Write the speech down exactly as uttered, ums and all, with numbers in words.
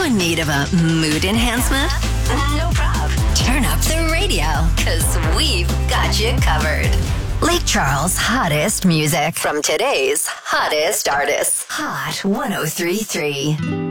in need of a mood enhancement? No prob. Turn up the radio, because we've got you covered. Lake Charles' hottest music from today's hottest artists. Hot one oh three point three.